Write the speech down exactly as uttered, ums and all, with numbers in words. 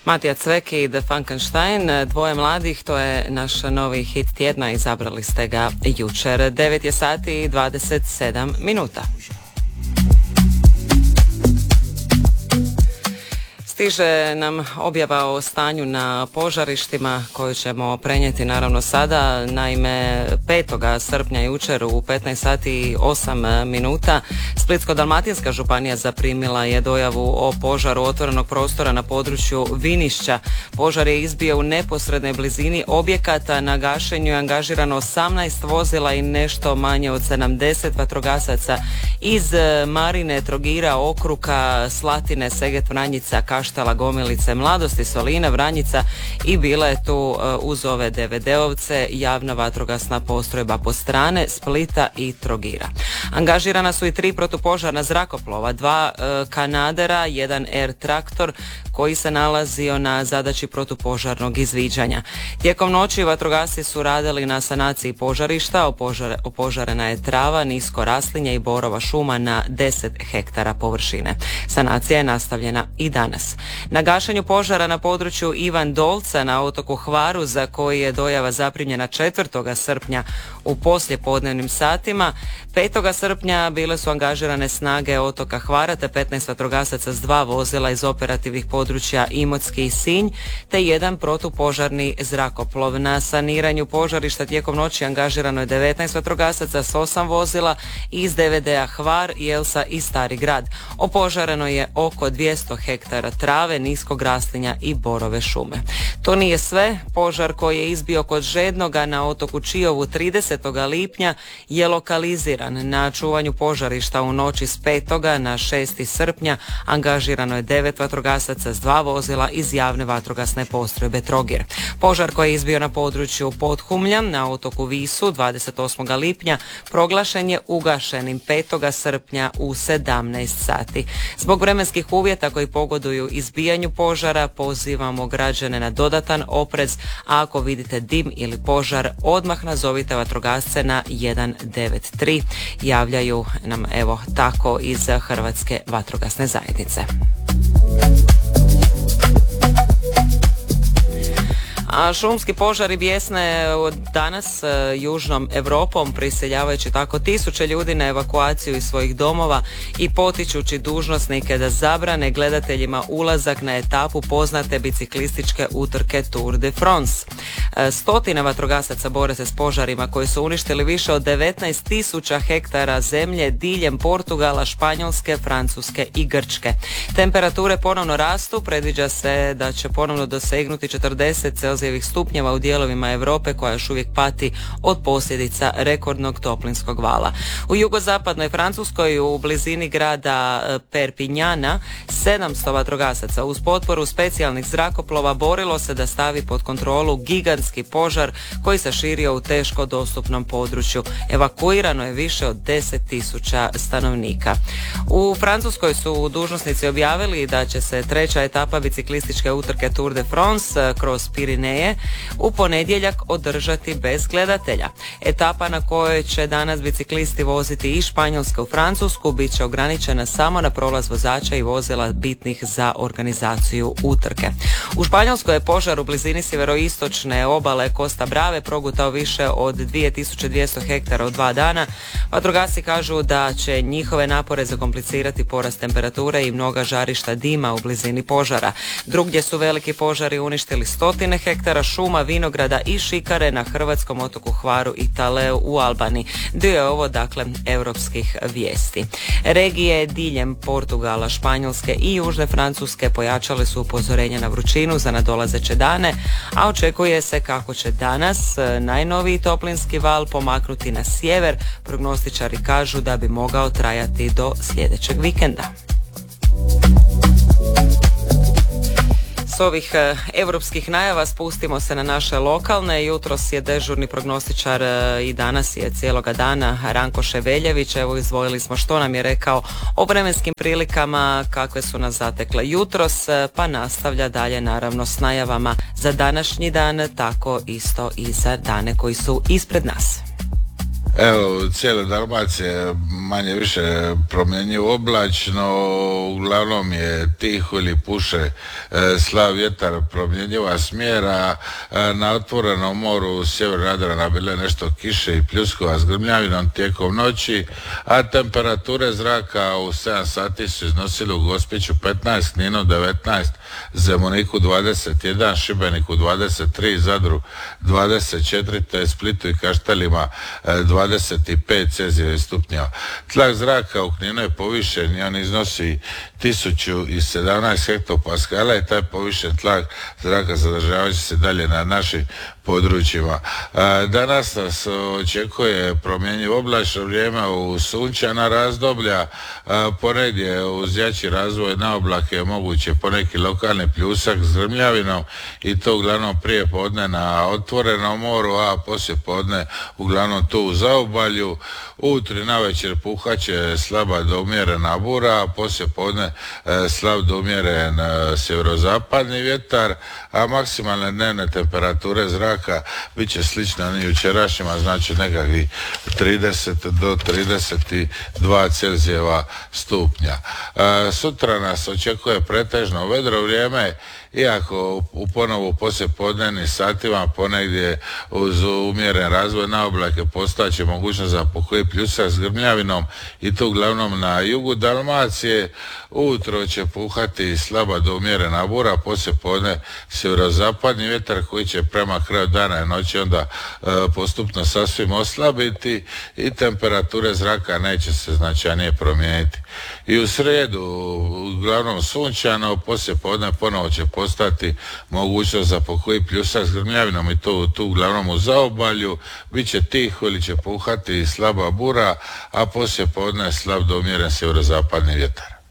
Matija Cveki i The Funkenstein, dvoje mladih, to je naš novi hit tjedna, izabrali ste ga jučer. devet je sati i dvadeset sedam minuta. Stiže nam objava o stanju na požarištima koju ćemo prenijeti naravno sada. Naime, petog srpnja jučer u petnaest sati i osam minuta Splitsko-dalmatinska županija zaprimila je dojavu o požaru otvorenog prostora na području Vinišća. Požar je izbio u neposrednoj blizini objekata. Na gašenju je angažirano osamnaest vozila i nešto manje od sedamdeset vatrogasaca iz Marine, Trogira, Okruka, Slatine, Seget, Vranjica, Kaštela, Gomilice, Mladosti, Solina, Vranjica i bila je tu uz ove D V D-ovce javna vatrogasna postrojba Postrane, Splita i Trogira. Angažirana su i tri protupožarna zrakoplova, dva e, Kanadera, jedan Air traktor koji se nalazio na zadaći protupožarnog izviđanja. Tijekom noći vatrogasci su radili na sanaciji požarišta, opožare, opožarena je trava, nisko raslinje i borova šuma na deset hektara površine. Sanacija je nastavljena i danas. Na gašenju požara na području Ivan Dolca na otoku Hvaru, za koji je dojava zaprimljena četvrtog srpnja u poslijepodnevnim satima, petog srpnja bile su angažirane snage otoka Hvara te petnaest vatrogasaca s dva vozila iz operativnih područja Imotski i Sinj te jedan protupožarni zrakoplov. Na saniranju požarišta tijekom noći angažirano je devetnaest vatrogasaca s osam vozila iz D V D-a Hvar, Jelsa i Stari grad. Opožareno je oko dvjesto hektara trave, niskog raslinja i borove šume. To nije sve. Požar koji je izbio kod Žednoga na otoku Čiovu tridesetog lipnja je lokaliziran. Na čuvanju požarišta u noći s petoga na šesti srpnja angažirano je devet vatrogasaca s dva vozila iz javne vatrogasne postrojbe Trogir. Požar koji je izbio na području Podhumlja na otoku Visu dvadeset osmog lipnja proglašen je ugašenim petog srpnja u sedamnaest sati. Zbog vremenskih uvjeta koji pogoduju izbijanju požara pozivamo građane na dodatan oprez, a ako vidite dim ili požar odmah nazovite vatrogasce na jedan devet tri. Javljaju nam evo tako iz Hrvatske vatrogasne zajednice. A šumski požari bijesne danas e, južnom Europom, prisiljavajući tako tisuće ljudi na evakuaciju iz svojih domova i potičući dužnosnike da zabrane gledateljima ulazak na etapu poznate biciklističke utrke Tour de France. E, stotine vatrogasaca bore se s požarima koji su uništili više od devetnaest tisuća hektara zemlje diljem Portugala, Španjolske, Francuske i Grčke. Temperature ponovno rastu, predviđa se da će ponovno dosegnuti četrdeset Celzijevih stupnjeva u dijelovima Europe koja još uvijek pati od posljedica rekordnog toplinskog vala. U jugozapadnoj Francuskoj u blizini grada Perpignana sedamsto vatrogasaca uz potporu specijalnih zrakoplova borilo se da stavi pod kontrolu gigantski požar koji se širio u teško dostupnom području. Evakuirano je više od deset tisuća stanovnika. U Francuskoj su dužnosnici objavili da će se treća etapa biciklističke utrke Tour de France kroz Pirineje u ponedjeljak održati bez gledatelja. Etapa na kojoj će danas biciklisti voziti iz Španjolske u Francusku bit će ograničena samo na prolaz vozača i vozila bitnih za organizaciju utrke. U Španjolskoj je požar u blizini sjeveroistočne obale Costa Brave progutao više od dvije tisuće dvjesto hektara u dva dana. Vatrogasci kažu da će njihove napore zakomplicirati porast temperature i mnoga žarišta dima u blizini požara. Drugdje su veliki požari uništili stotine hektara šuma, vinograda i šikare na hrvatskom otoku Hvaru i Taleu u Albaniji. Dio je ovo dakle europskih vijesti. Regije diljem Portugala, Španjolske i južne Francuske pojačale su upozorenja na vrućinu za nadolazeće dane, a očekuje se kako će danas najnoviji toplinski val pomaknuti na sjever. Prognostičari kažu da bi mogao trajati do sljedećeg vikenda. S ovih e, europskih najava spustimo se na naše lokalne. Jutros je dežurni prognostičar e, i danas je cijeloga dana Ranko Ševeljević. Evo izdvojili smo što nam je rekao o vremenskim prilikama kakve su nas zatekle jutros, e, pa nastavlja dalje naravno s najavama za današnji dan, tako isto i za dane koji su ispred nas. Evo, cijele Dalmacije manje više promjenjivo oblačno, uglavnom je tiho ili puše e, slab vjetar, promjenjiva smjera, e, na otvorenom moru sjever Jadrana bile nešto kiše i pljuskova s grmljavinom tijekom noći, a temperature zraka u sedam sati su iznosile u Gospiću petnaest, Kninu devetnaest, Zemuniku dvadeset jedan, Šibeniku dvadeset tri, Zadru dvadeset četiri, te Splitu i Kaštelima e, dvadeset pet celzijevih stupnjeva. Tlak zraka u Kninu je povišen i on iznosi tisuću sedamnaest hektopaskala i taj povišen tlak zraka zadržavajući se dalje na našim područjima. Danas nas očekuje promjenjivo oblačno vrijeme u sunčana razdoblja, ponegdje uz jači razvoj na oblake je moguće poneki lokalni pljusak s grmljavinom i to uglavnom prije podne na otvorenom moru, a poslije podne uglavnom tu u zaobalju. Ujutro i navečer puhaće slaba do umjerena bura, a poslije podne slab do umjeren sjeverozapadni vjetar, a maksimalne dnevne temperature zraka bit će slično ni jučerašnjima, znači nekakvih trideset do trideset dva celzijeva stupnja. E, sutra nas očekuje pretežno vedro vrijeme, iako u ponovu poslijepodnevnim satima ponegdje uz umjeren razvoj na oblake postaće mogućnost za pokoji pljusak s grmljavinom i to uglavnom na jugu Dalmacije. Ujutro će puhati slaba do umjerena bura, poslijepodne sjeverozapadni vjetar koji će prema kraju dana i noći onda e, postupno sasvim oslabiti i temperature zraka neće se značajnije promijeniti. I u srijedu uglavnom sunčano, poslijepodne ponovo će postati mogućnost za pokoji pljusak s grmljavinom i to tu uglavnom u zaobalju, bit će tiho ili će puhati slaba bura, a poslijepodne slab do umjeren sjeverozapadni vjetar.